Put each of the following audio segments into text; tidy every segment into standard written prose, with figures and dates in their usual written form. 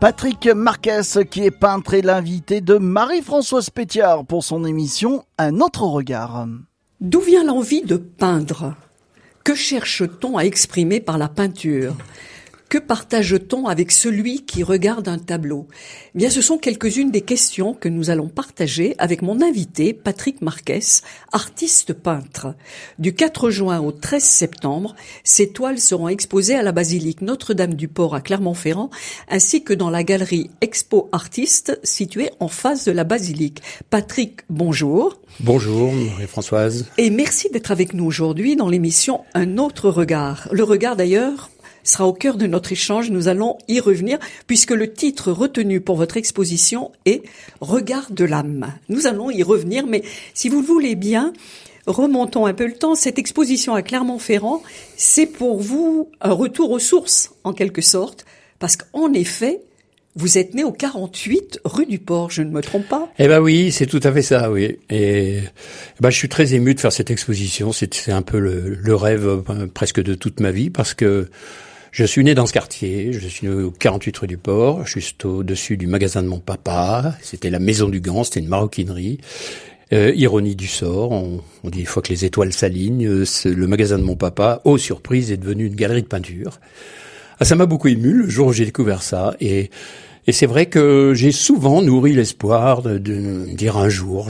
Patrick Marquez, qui est peintre, est l'invité de Marie-Françoise Pétiard pour son émission Un autre regard. D'où vient l'envie de peindre ? Que cherche-t-on à exprimer par la peinture ? Que partage-t-on avec celui qui regarde un tableau ? Eh bien, ce sont quelques-unes des questions que nous allons partager avec mon invité, Patrick Marquez, artiste peintre. Du 4 juin au 13 septembre, ses toiles seront exposées à la basilique Notre-Dame-du-Port à Clermont-Ferrand, ainsi que dans la galerie Expo Artistes située en face de la basilique. Patrick, bonjour. Bonjour, Marie-Françoise. Et merci d'être avec nous aujourd'hui dans l'émission Un autre regard. Le regard, d'ailleurs, sera au cœur de notre échange. Nous allons y revenir puisque le titre retenu pour votre exposition est Regard de l'âme. Nous allons y revenir, mais si vous le voulez bien, remontons un peu le temps. Cette exposition à Clermont-Ferrand, c'est pour vous un retour aux sources, en quelque sorte, parce qu'en effet, vous êtes né au 48 rue du Port, je ne me trompe pas? Eh ben oui, c'est tout à fait ça, oui. Et je suis très ému de faire cette exposition. C'est un peu le rêve presque de toute ma vie, parce que je suis né dans ce quartier. Je suis né au 48 rue du Port, juste au-dessus du magasin de mon papa. C'était la Maison du Gant, c'était une maroquinerie. Ironie du sort, on dit une fois que les étoiles s'alignent, le magasin de mon papa, aux surprises, est devenu une galerie de peinture. Ah, ça m'a beaucoup ému le jour où j'ai découvert ça, et c'est vrai que j'ai souvent nourri l'espoir de dire un jour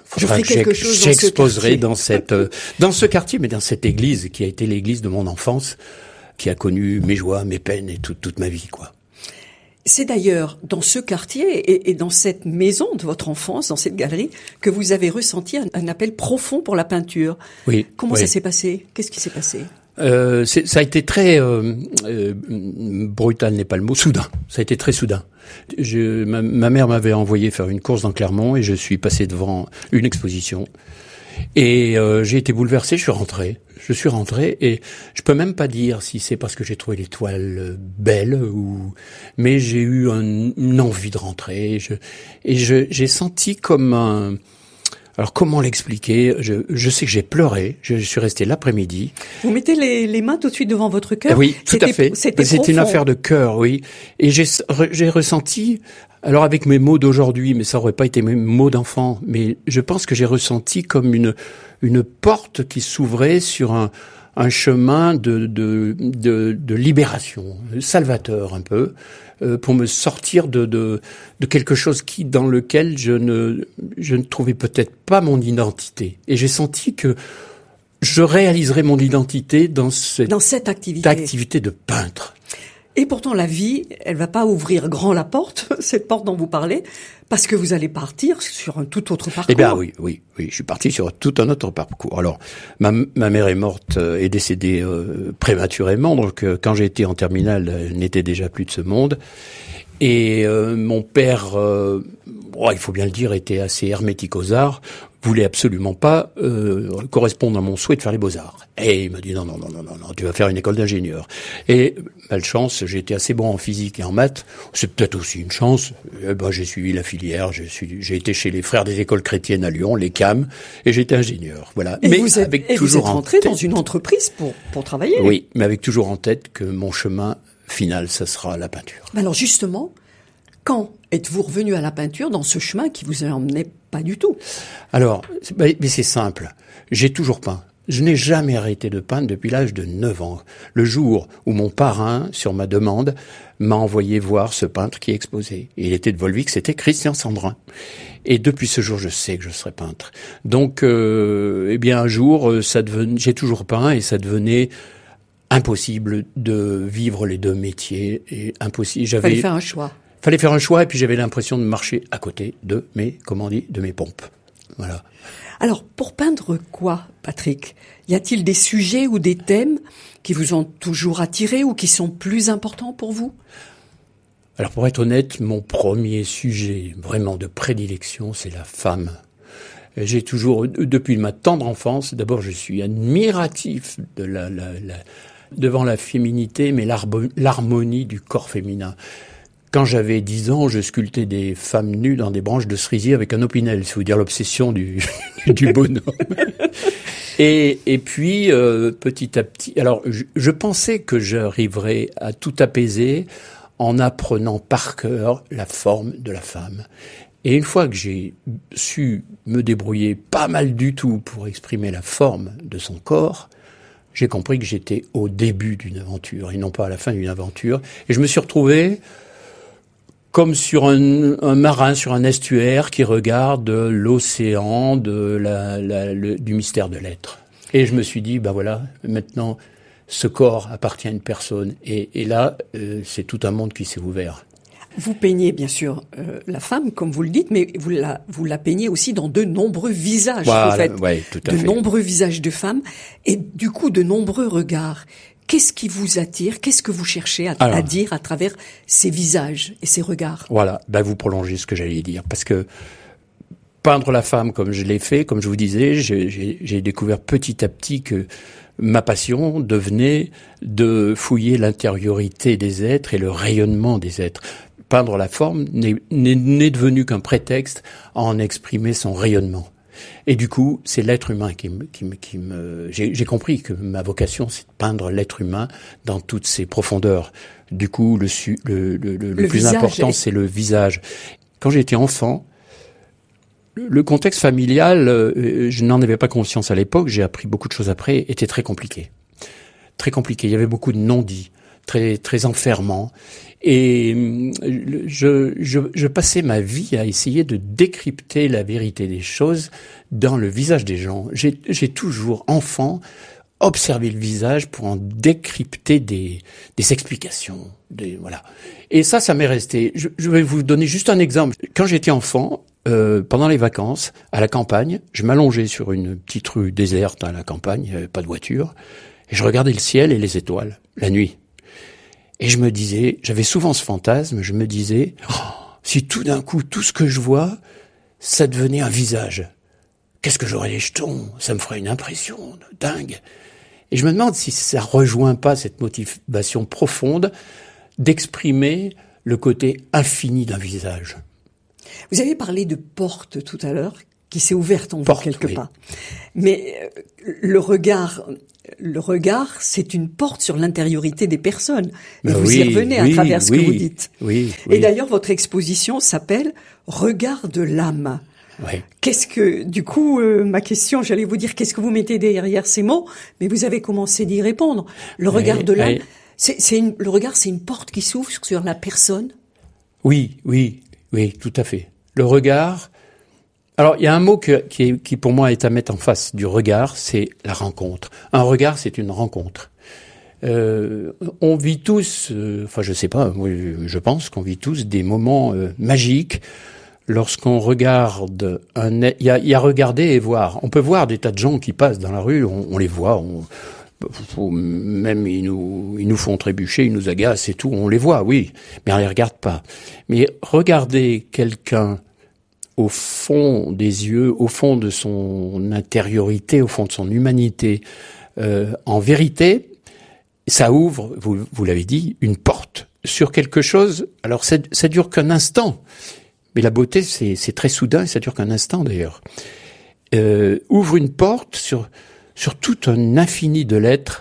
j'exposerai dans ce quartier, mais dans cette église qui a été l'église de mon enfance, qui a connu mes joies, mes peines et toute ma vie, quoi. C'est d'ailleurs dans ce quartier et dans cette maison de votre enfance, dans cette galerie, que vous avez ressenti un appel profond pour la peinture. Oui. Comment ça s'est passé ? Qu'est-ce qui s'est passé ? Ça a été très brutal n'est pas le mot, soudain. Ça a été très soudain. Ma mère m'avait envoyé faire une course dans Clermont et je suis passé devant une exposition et j'ai été bouleversé. Je suis rentré et je peux même pas dire si c'est parce que j'ai trouvé les toiles belles mais j'ai eu une envie de rentrer. J'ai senti comme un... Alors comment l'expliquer ? Je sais que j'ai pleuré. Je suis resté l'après-midi. Vous mettez les mains tout de suite devant votre cœur ? Oui, tout à fait. C'était une affaire de cœur, oui. Et j'ai ressenti, alors avec mes mots d'aujourd'hui, mais ça aurait pas été mes mots d'enfant, mais je pense que j'ai ressenti comme une porte qui s'ouvrait sur un chemin de libération, salvateur un peu, pour me sortir de quelque chose dans lequel je ne trouvais peut-être pas mon identité. Et j'ai senti que je réaliserais mon identité dans cette activité de peintre. Et pourtant, la vie, elle va pas ouvrir grand la porte, cette porte dont vous parlez, parce que vous allez partir sur un tout autre parcours. Eh bien, oui, je suis parti sur tout un autre parcours. Alors, ma mère est morte, est décédée prématurément, donc quand j'ai été en terminale, elle n'était déjà plus de ce monde. Et mon père, il faut bien le dire, était assez hermétique aux arts, voulait absolument pas correspondre à mon souhait de faire les beaux-arts. Et il m'a dit non, tu vas faire une école d'ingénieur. Et malchance, j'ai été assez bon en physique et en maths. C'est peut-être aussi une chance. J'ai suivi la filière. J'ai été chez les Frères des écoles chrétiennes à Lyon, les CAM, et j'étais ingénieur. Voilà. Et vous êtes rentré dans une entreprise pour travailler. Oui, mais avec toujours en tête que mon chemin final, ça sera la peinture. Alors justement, quand êtes-vous revenu à la peinture dans ce chemin qui vous emmenait pas du tout ? Alors, mais c'est simple. J'ai toujours peint. Je n'ai jamais arrêté de peindre depuis l'âge de 9 ans. Le jour où mon parrain, sur ma demande, m'a envoyé voir ce peintre qui exposait. Et il était de Volvic, c'était Christian Sandrin. Et depuis ce jour, je sais que je serai peintre. Donc, un jour, j'ai toujours peint et ça devenait impossible de vivre les deux métiers. Et impossible. Fallait faire un choix. Fallait faire un choix et puis j'avais l'impression de marcher à côté de mes pompes. Voilà. Alors, pour peindre quoi, Patrick ? Y a-t-il des sujets ou des thèmes qui vous ont toujours attiré ou qui sont plus importants pour vous ? Alors, pour être honnête, mon premier sujet vraiment de prédilection, c'est la femme. J'ai toujours, depuis ma tendre enfance, d'abord je suis admiratif devant la féminité, mais l'harmonie du corps féminin. Quand j'avais 10 ans, je sculptais des femmes nues dans des branches de cerisier avec un opinel, c'est vous dire l'obsession du bonhomme. Et puis, petit à petit, alors je pensais que j'arriverais à tout apaiser en apprenant par cœur la forme de la femme. Et une fois que j'ai su me débrouiller pas mal du tout pour exprimer la forme de son corps, j'ai compris que j'étais au début d'une aventure et non pas à la fin d'une aventure. Et je me suis retrouvé comme sur un marin sur un estuaire qui regarde l'océan du mystère de l'être. Et je me suis dit, voilà, maintenant, ce corps appartient à une personne. Et là, c'est tout un monde qui s'est ouvert. Vous peignez bien sûr la femme, comme vous le dites, mais vous la peignez aussi dans de nombreux visages. Voilà, vous faites ouais, tout à fait. nombreux visages de femmes et du coup de nombreux regards. Qu'est-ce qui vous attire? Qu'est-ce que vous cherchez à dire à travers ces visages et ces regards? Voilà, vous prolongez ce que j'allais dire, parce que peindre la femme comme je l'ai fait, comme je vous disais, j'ai découvert petit à petit que ma passion devenait de fouiller l'intériorité des êtres et le rayonnement des êtres. Peindre la forme n'est devenu qu'un prétexte à en exprimer son rayonnement. Et du coup, c'est l'être humain j'ai compris que ma vocation, c'est de peindre l'être humain dans toutes ses profondeurs. Du coup, le plus important, c'est le visage. Quand j'étais enfant, le contexte familial, je n'en avais pas conscience à l'époque, j'ai appris beaucoup de choses après, était très compliqué. Très compliqué. Il y avait beaucoup de non-dits, très enfermants. Et je passais ma vie à essayer de décrypter la vérité des choses dans le visage des gens. J'ai toujours, enfant, observé le visage pour en décrypter des explications. Voilà. Et ça m'est resté. Je vais vous donner juste un exemple. Quand j'étais enfant, pendant les vacances, à la campagne, je m'allongeais sur une petite rue déserte à la campagne, il n'y avait pas de voiture, et je regardais le ciel et les étoiles, la nuit. Et je me disais, j'avais souvent ce fantasme, je me disais, si tout d'un coup, tout ce que je vois, ça devenait un visage, qu'est-ce que j'aurais les jetons? Ça me ferait une impression de dingue. Et je me demande si ça rejoint pas cette motivation profonde d'exprimer le côté infini d'un visage. Vous avez parlé de porte tout à l'heure, qui s'est ouverte en vous quelque part. Mais le regard, c'est une porte sur l'intériorité des personnes. Et vous y revenez à travers ce que vous dites. Oui. Et d'ailleurs, votre exposition s'appelle « Regard de l'âme ». Oui. Qu'est-ce que, du coup, ma question, j'allais vous dire, qu'est-ce que vous mettez derrière ces mots? Mais vous avez commencé d'y répondre. Le regard de l'âme, le regard, c'est une porte qui s'ouvre sur la personne? Oui, tout à fait. Le regard. Alors, il y a un mot qui pour moi est à mettre en face du regard, c'est la rencontre. Un regard, c'est une rencontre. On vit tous, je sais pas, je pense qu'on vit tous des moments magiques lorsqu'on regarde il y a regarder et voir. On peut voir des tas de gens qui passent dans la rue, on les voit, même ils nous font trébucher, ils nous agacent et tout, on les voit, oui, mais on les regarde pas. Mais regarder quelqu'un au fond des yeux, au fond de son intériorité, au fond de son humanité, en vérité, ça ouvre, vous l'avez dit, une porte sur quelque chose. Alors ça dure qu'un instant, mais la beauté c'est très soudain et ça dure qu'un instant d'ailleurs. Ouvre une porte sur tout un infini de l'être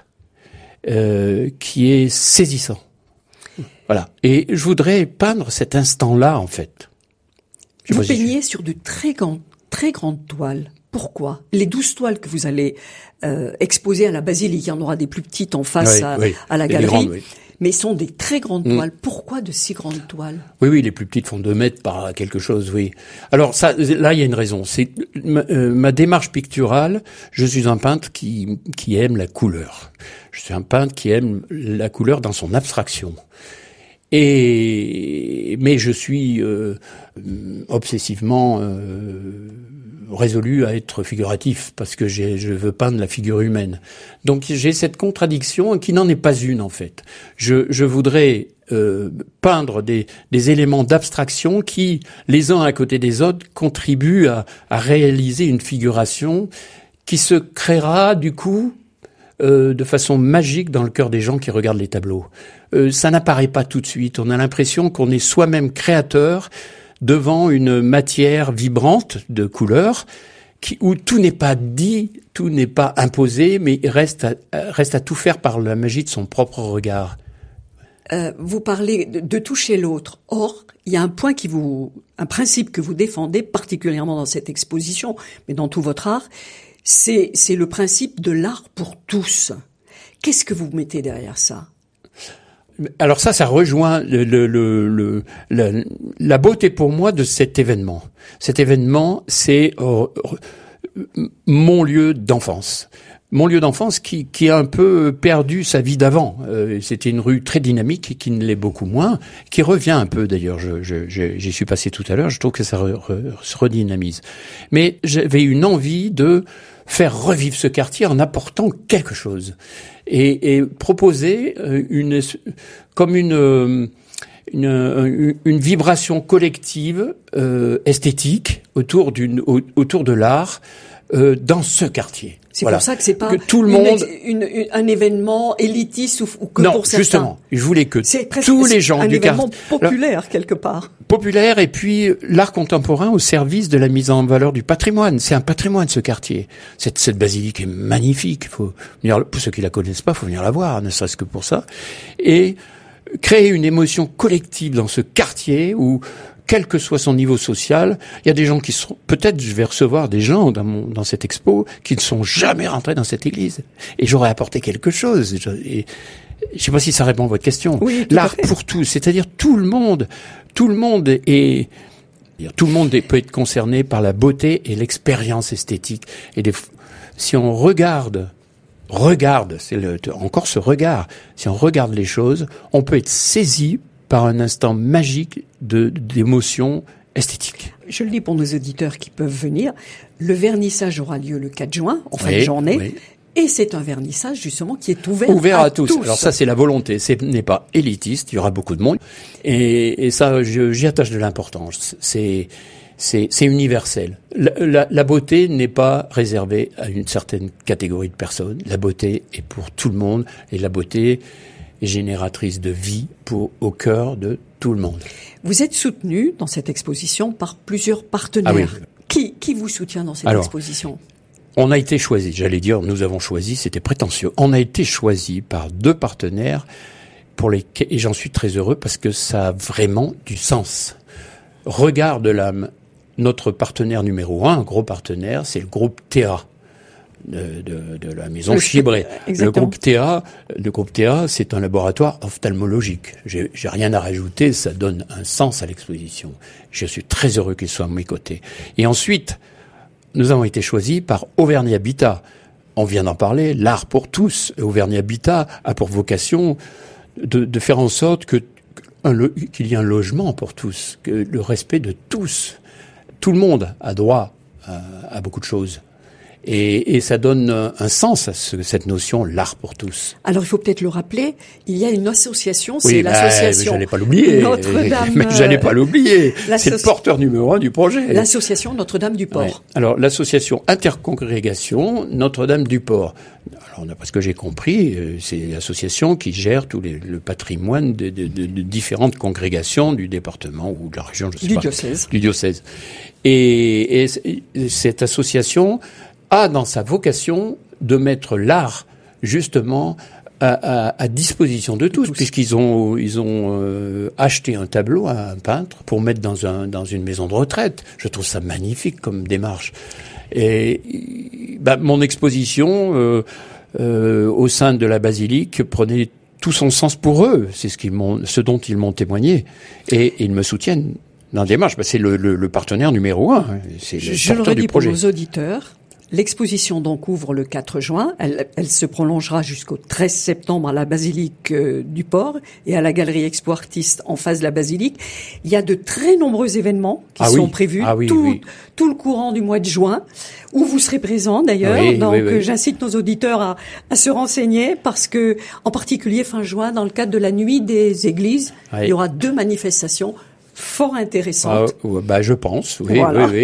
qui est saisissant. Voilà. Et je voudrais peindre cet instant-là en fait. Vous peignez sur de très grandes toiles. Pourquoi? Les 12 toiles que vous allez exposer à la basilique, il y en aura des plus petites en face à la galerie, grandes, mais sont des très grandes toiles. Pourquoi de si grandes toiles? Oui, les plus petites font 2 mètres par quelque chose, oui. Alors là, il y a une raison. C'est ma démarche picturale. Je suis un peintre qui aime la couleur. Je suis un peintre qui aime la couleur dans son abstraction. Mais je suis obsessivement résolu à être figuratif parce que je veux peindre la figure humaine. Donc j'ai cette contradiction qui n'en est pas une en fait. Je voudrais peindre des éléments d'abstraction qui, les uns à côté des autres, contribuent à réaliser une figuration qui se créera du coup de façon magique dans le cœur des gens qui regardent les tableaux. Ça n'apparaît pas tout de suite. On a l'impression qu'on est soi-même créateur devant une matière vibrante de couleurs où tout n'est pas dit, tout n'est pas imposé, mais reste à tout faire par la magie de son propre regard. vous parlez de toucher l'autre. Or, il y a un principe que vous défendez particulièrement dans cette exposition, mais dans tout votre art, c'est le principe de l'art pour tous. Qu'est-ce que vous mettez derrière ça? Alors ça rejoint la beauté pour moi de cet événement. Cet événement, c'est mon lieu d'enfance. Mon lieu d'enfance qui a un peu perdu sa vie d'avant. C'était une rue très dynamique qui ne l'est beaucoup moins, qui revient un peu d'ailleurs. J'y suis passé tout à l'heure, je trouve que ça se redynamise. Mais j'avais une envie de faire revivre ce quartier en apportant quelque chose et proposer une vibration collective esthétique autour de l'art dans ce quartier. C'est pour ça que c'est pas que tout le monde un événement élitiste ou que non, pour certains. Non, justement, je voulais que tous les gens du quartier, un événement populaire quelque part. Populaire et puis l'art contemporain au service de la mise en valeur du patrimoine. C'est un patrimoine ce quartier. Cette basilique est magnifique. Il faut venir, pour ceux qui la connaissent pas, faut venir la voir, ne serait-ce que pour ça. Et créer une émotion collective dans ce quartier où, quel que soit son niveau social, il y a des gens qui sont, peut-être je vais recevoir des gens dans cette expo qui ne sont jamais rentrés dans cette église. Et j'aurais apporté quelque chose. Et je sais pas si ça répond à votre question. Oui, l'art pour tous, c'est-à-dire tout le monde peut être concerné par la beauté et l'expérience esthétique. Et si on regarde, c'est encore ce regard. Si on regarde les choses, on peut être saisi par un instant magique d'émotion esthétique. Je le dis pour nos auditeurs qui peuvent venir, le vernissage aura lieu le 4 juin, en fin de journée, et c'est un vernissage justement qui est ouvert à tous. Alors ça, c'est la volonté, ce n'est pas élitiste, il y aura beaucoup de monde, et ça, j'y attache de l'importance. C'est universel. La beauté n'est pas réservée à une certaine catégorie de personnes. La beauté est pour tout le monde, et la beauté est génératrice de vie au cœur de tout le monde. Vous êtes soutenu dans cette exposition par plusieurs partenaires. Ah oui. Qui vous soutient dans cette exposition? On a été choisi, nous avons choisi, c'était prétentieux. On a été choisi par 2 partenaires et j'en suis très heureux parce que ça a vraiment du sens. Regard de l'âme, notre partenaire numéro 1, un gros partenaire, c'est le groupe Théa. De la maison Chibré. Le groupe Théa, c'est un laboratoire ophtalmologique. J'ai rien à rajouter, ça donne un sens à l'exposition. Je suis très heureux qu'il soit à mes côtés. Et ensuite, nous avons été choisis par Auvergne Habitat. On vient d'en parler, l'art pour tous. Auvergne Habitat a pour vocation de faire en sorte qu'il y ait un logement pour tous, que le respect de tous. Tout le monde a droit à beaucoup de choses. Et ça donne un sens à cette notion, l'art pour tous. Alors, il faut peut-être le rappeler, il y a une association, c'est l'association j'allais pas l'oublier. Notre-Dame. Mais j'allais pas l'oublier. C'est le porteur numéro 1 du projet. L'association Notre-Dame du Port. Ouais. Alors, l'association Intercongrégation Notre-Dame du Port. Alors, d'après ce que j'ai compris, c'est l'association qui gère le patrimoine de différentes congrégations du département ou de la région, je sais pas. Du diocèse. Et cette association a dans sa vocation de mettre l'art justement à disposition de tous. Puisqu'ils ont acheté un tableau à un peintre pour mettre dans une maison de retraite. Je trouve ça magnifique comme démarche. Et mon exposition au sein de la basilique prenait tout son sens pour eux. C'est ce dont ils m'ont témoigné, et ils me soutiennent dans la démarche. C'est le partenaire numéro 1. C'est je le redis pour nos auditeurs. L'exposition donc ouvre le 4 juin. Elle se prolongera jusqu'au 13 septembre à la basilique du Port et à la galerie Expo Artistes en face de la basilique. Il y a de très nombreux événements qui sont prévus tout le courant du mois de juin, où vous serez présent d'ailleurs. J'incite nos auditeurs à se renseigner parce que, en particulier fin juin, dans le cadre de la nuit des églises, il y aura 2 manifestations fort intéressantes. Je pense, oui.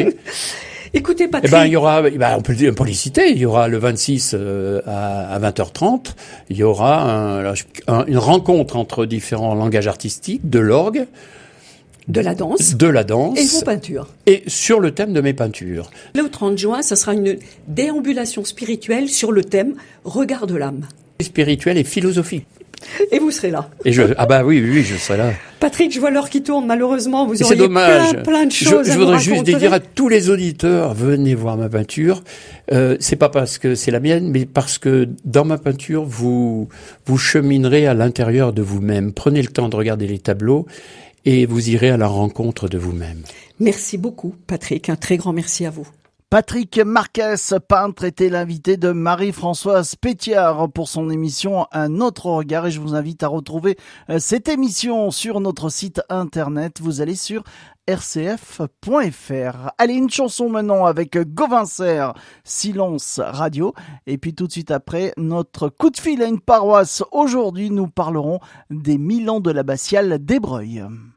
Écoutez, Patrick. Il y aura, on peut les citer. Il y aura le 26 à 20h30. Il y aura une rencontre entre différents langages artistiques, de l'orgue, de la danse, et vos peintures. Et sur le thème de mes peintures. Le 30 juin, ça sera une déambulation spirituelle sur le thème Regard de l'âme. Spirituel et philosophique. Et vous serez là. Ah bah oui, je serai là. Patrick, je vois l'heure qui tourne, malheureusement, vous auriez dommage. plein de choses Je à voudrais nous juste raconter. dire à tous les auditeurs, venez voir ma peinture. C'est pas parce que c'est la mienne, mais parce que dans ma peinture, vous cheminerez à l'intérieur de vous-même. Prenez le temps de regarder les tableaux et vous irez à la rencontre de vous-même. Merci beaucoup, Patrick. Un très grand merci à vous. Patrick Marquez, peintre, était l'invité de Marie-Françoise Pétiard pour son émission Un autre regard. Et je vous invite à retrouver cette émission sur notre site internet. Vous allez sur rcf.fr. Allez, une chanson maintenant avec Gauvin Serre, Silence Radio. Et puis tout de suite après, notre coup de fil à une paroisse. Aujourd'hui, nous parlerons des 1000 ans de l'abbatiale d'Ébreuil.